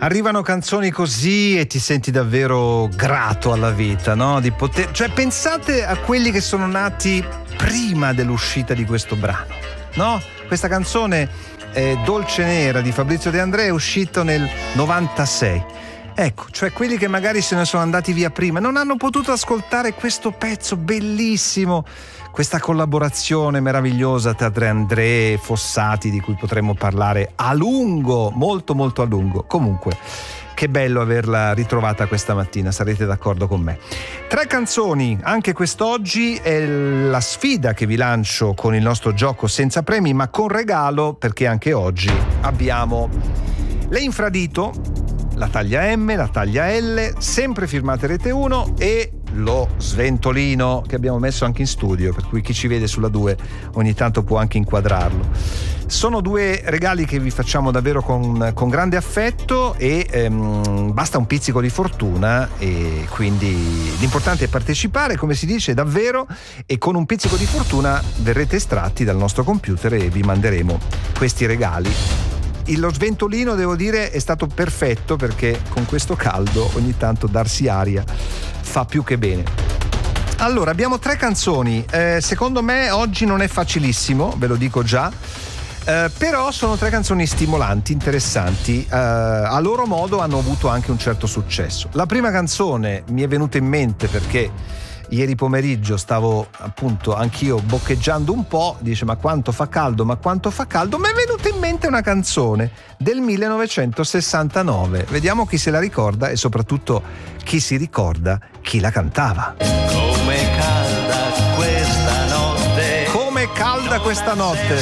Arrivano canzoni così e ti senti davvero grato alla vita, no? Di poter, cioè pensate a quelli che sono nati prima dell'uscita di questo brano, no? Questa canzone Dolce Nera di Fabrizio De André è uscita nel 96. Ecco, cioè quelli che magari se ne sono andati via prima non hanno potuto ascoltare questo pezzo bellissimo, questa collaborazione meravigliosa tra De André e Fossati, di cui potremmo parlare a lungo, molto molto a lungo. Comunque, che bello averla ritrovata questa mattina, sarete d'accordo con me. 3 canzoni, anche quest'oggi è la sfida che vi lancio con il nostro gioco senza premi ma con regalo, perché anche oggi abbiamo le Infradito, la taglia M, la taglia L, sempre firmate Rete 1, e lo sventolino che abbiamo messo anche in studio, per cui chi ci vede sulla 2 ogni tanto può anche inquadrarlo. Sono 2 regali che vi facciamo davvero con grande affetto e basta un pizzico di fortuna, e quindi l'importante è partecipare, come si dice, davvero, e con un pizzico di fortuna verrete estratti dal nostro computer e vi manderemo questi regali. Lo sventolino, devo dire, è stato perfetto, perché con questo caldo ogni tanto darsi aria fa più che bene. Allora, abbiamo 3 canzoni, secondo me oggi non è facilissimo, ve lo dico già, però sono 3 canzoni stimolanti, interessanti, a loro modo hanno avuto anche un certo successo. La prima canzone mi è venuta in mente perché ieri pomeriggio stavo appunto anch'io boccheggiando un po', dice ma quanto fa caldo, mi è venuta in mente una canzone del 1969, vediamo chi se la ricorda e soprattutto chi si ricorda chi la cantava. Come calda questa notte, Come calda questa notte,